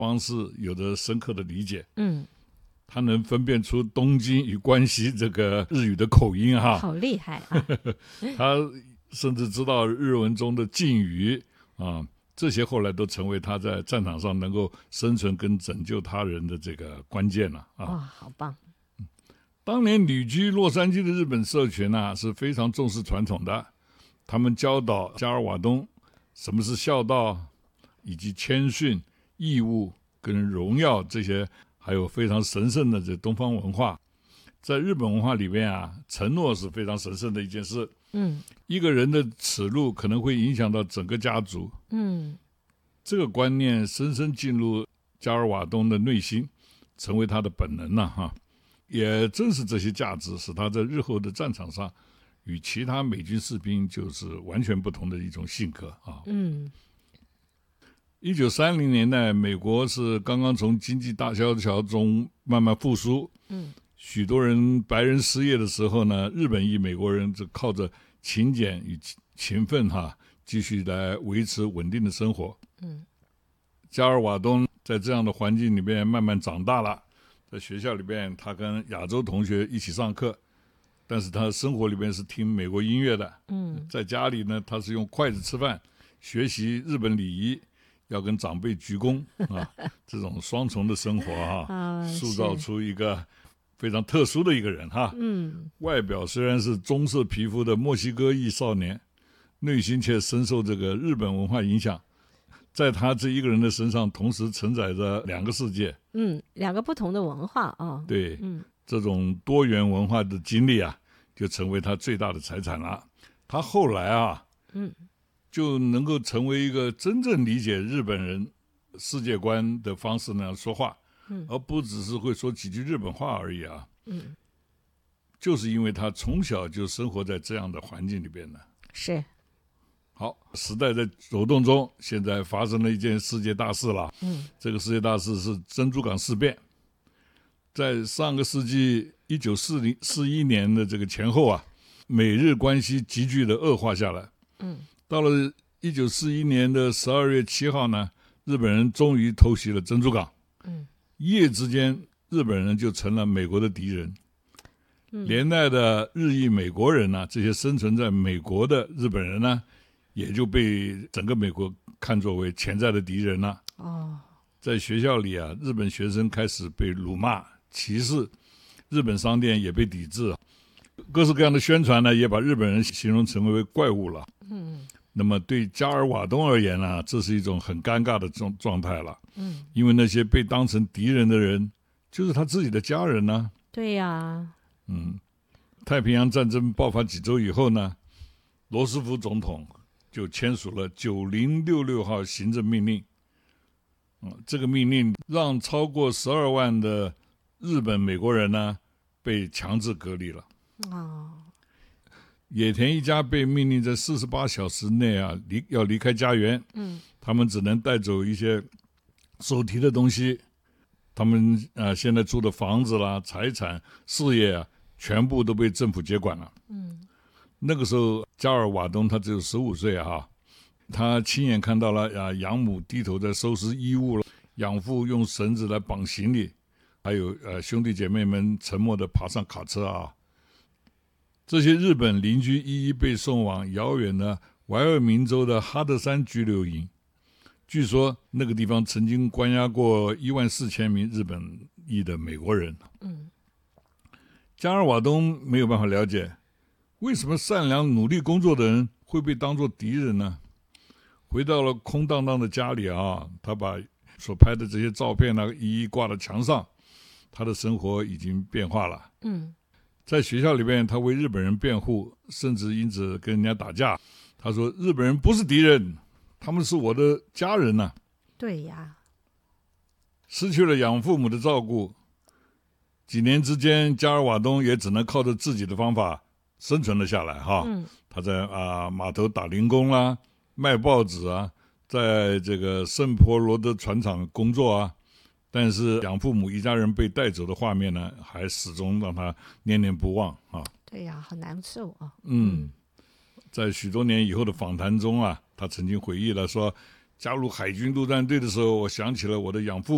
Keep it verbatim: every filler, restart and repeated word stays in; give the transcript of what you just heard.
方式有着深刻的理解。 嗯， 他能分辨出东京与关西这个日语的口音哈， 好厉害啊！ 他甚至知道日文中的敬语啊，这些后来都成为他在战场上能够生存跟拯救他人的这个关键了啊！ 哇，好棒！ 当年旅居洛杉矶的日本社群啊是非常重视传统的，他们教导加尔瓦东什么是孝道，以及谦逊、义务跟荣耀这些，还有非常神圣的这东方文化。在日本文化里面啊，承诺是非常神圣的一件事。 嗯， 一个人的耻辱可能会影响到整个家族。 嗯， 这个观念深深进入加尔瓦东的内心，成为他的本能了、啊、哈。也正是这些价值，使他在日后的战场上与其他美军士兵就是完全不同的一种性格啊。 嗯， 一九三零年代，美国是刚刚从经济大萧条中慢慢复苏。 嗯， 许多人白人失业的时候呢，日本裔美国人就靠着勤俭与勤奋哈，继续来维持稳定的生活。 嗯， 加尔瓦东在这样的环境里面慢慢长大了。在学校里边，他跟亚洲同学一起上课，但是他生活里边是听美国音乐的。 嗯， 在家里呢，他是用筷子吃饭，学习日本礼仪，要跟长辈鞠躬啊，这种双重的生活啊， 啊塑造出一个非常特殊的一个人哈。 嗯， 外表虽然是棕色皮肤的墨西哥裔少年，内心却深受这个日本文化影响。在他这一个人的身上，同时承载着两个世界， 嗯，两个不同的文化啊、哦。 对， 嗯， 这种多元文化的经历啊，就成为他最大的财产了。他后来啊， 嗯， 就能够成为一个真正理解日本人世界观的方式呢说话， 嗯，而不只是会说几句日本话而已啊。 嗯， 就是因为他从小就生活在这样的环境里边呢。 是。 好，时代在走动中，现在发生了一件世界大事了。 嗯， 这个世界大事是珍珠港事变。在上个世纪一九四零四一年的这个前后啊，美日关系急剧的恶化下来。 嗯， 到了一九四一年的十二月七号呢，日本人终于偷袭了珍珠港。 嗯， 一夜之间，日本人就成了美国的敌人。嗯，连带的日裔美国人呢、啊，这些生存在美国的日本人呢，也就被整个美国看作为潜在的敌人了。 哦，在学校里啊，日本学生开始被辱骂、歧视，日本商店也被抵制，各式各样的宣传呢，也把日本人形容成为怪物了。 嗯， 那么对加尔瓦东而言呢，这是一种很尴尬的状状态了。 嗯， 因为那些被当成敌人的人，就是他自己的家人呢。 对呀、啊， 嗯，太平洋战争爆发几周以后呢，罗斯福总统就签署了九零六六号行政命令。嗯，这个命令让超过十二万的日本美国人呢被强制隔离了。 哦， 野田一家被命令在四十八小时内啊离要离开家园。 嗯， 他们只能带走一些手提的东西。他们啊、呃、现在住的房子啦、财产、事业啊，全部都被政府接管了。 嗯， 那个时候加尔瓦东他只有十五岁啊，他亲眼看到了啊养母低头在收拾衣物了，养父用绳子来绑行李，还有呃兄弟姐妹们沉默地爬上卡车啊。这些日本邻居一一被送往遥远的怀俄明州的哈德山拘留营。据说那个地方曾经关押过一万四千名日本裔的美国人。 嗯， 加尔瓦东没有办法了解，为什么善良努力工作的人会被当作敌人呢？回到了空荡荡的家里啊，他把所拍的这些照片呢，一一挂到墙上。他的生活已经变化了。 嗯， 在学校里面，他为日本人辩护，甚至因此跟人家打架。他说：“日本人不是敌人。”他们是我的家人呐、啊。 对呀。 失去了养父母的照顾，几年之间，加尔瓦东也只能靠着自己的方法生存了下来哈。 嗯， 他在啊码头打零工啦，卖报纸啊，在这个圣婆罗德船厂工作啊。但是养父母一家人被带走的画面呢，还始终让他念念不忘啊。 对呀，很难受啊。 嗯。在许多年以后的访谈中啊，他曾经回忆了说，加入海军陆战队的时候，我想起了我的养父